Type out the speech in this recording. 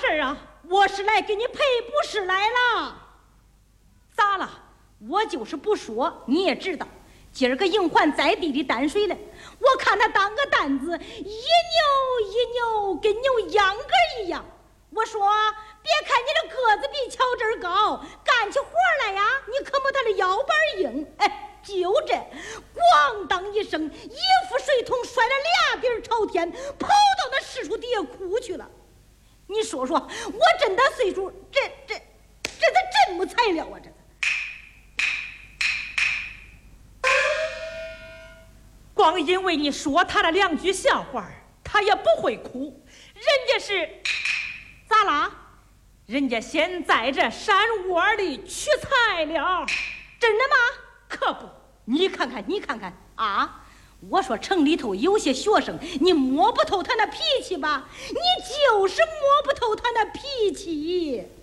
事儿啊？ 我是来给你赔不是来了。 咋了？ 我就是不说，你也知道，今儿个硬换在地的担水了。我看他当个担子，一扭一扭，跟扭秧歌一样。我说，别看你的个子比乔治高，干起活来呀，你可没他的腰板硬。哎，就这，咣当一声，一副水桶摔了俩底儿朝天，跑到那柿树底下哭去了。你说说，我这大岁数，这真没材料啊！这光因为你说他的两句笑话，他也不会哭。人家是咋啦？ 人家先在这山窝里取材料。 真的吗？ 可不， 你看看啊！我说城里头有些学生，你摸不透他那脾气吧？你就是摸不透他那脾气。